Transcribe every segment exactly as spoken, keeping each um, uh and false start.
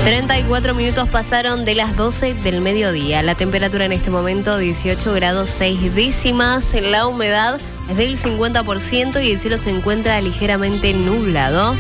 treinta y cuatro minutos pasaron de las doce del mediodía. La temperatura en este momento dieciocho grados seis décimas. La humedad es del cincuenta por ciento y el cielo se encuentra ligeramente nublado.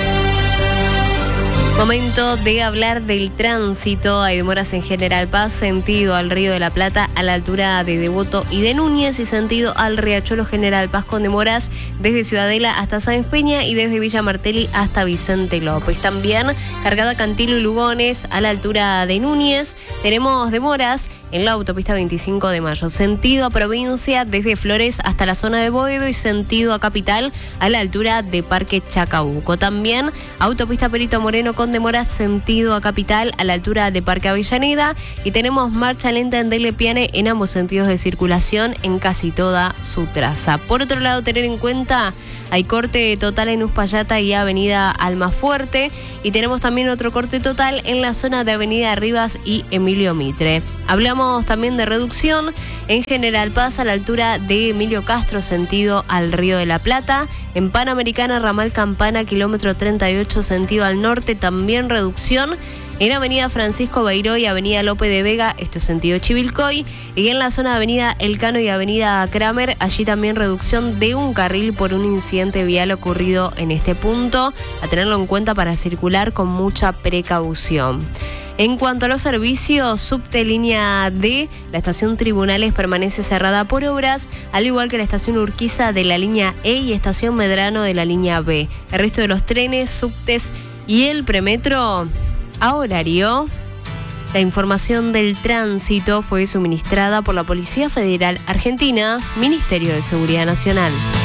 Momento de hablar del tránsito. Hay demoras en General Paz, sentido al Río de la Plata a la altura de Devoto y de Núñez, y sentido al Riachuelo General Paz, con demoras desde Ciudadela hasta Sáenz Peña y desde Villa Martelli hasta Vicente López. También cargada Cantilo y Lugones a la altura de Núñez. Tenemos demoras en la autopista veinticinco de mayo, sentido a provincia desde Flores hasta la zona de Boedo y sentido a capital a la altura de Parque Chacabuco. También autopista Perito Moreno con demoras sentido a capital a la altura de Parque Avellaneda, y tenemos marcha lenta en Dele Piane en ambos sentidos de circulación en casi toda su traza. Por otro lado, tener en cuenta, hay corte total en Uspallata y Avenida Almafuerte, y tenemos también otro corte total en la zona de Avenida Rivas y Emilio Mitre. Hablamos también de reducción en General Paz a la altura de Emilio Castro, sentido al Río de la Plata. En Panamericana, ramal Campana, kilómetro treinta y ocho, sentido al norte, también reducción. En Avenida Francisco Beiró y Avenida Lope de Vega, esto es sentido Chivilcoy. Y en la zona de Avenida Elcano y Avenida Kramer, allí también reducción de un carril por un incidente vial ocurrido en este punto. A tenerlo en cuenta para circular con mucha precaución. En cuanto a los servicios, subte línea D, la estación Tribunales permanece cerrada por obras, al igual que la estación Urquiza de la línea E y estación Medrano de la línea B. El resto de los trenes, subtes y el premetro a horario. La información del tránsito fue suministrada por la Policía Federal Argentina, Ministerio de Seguridad Nacional.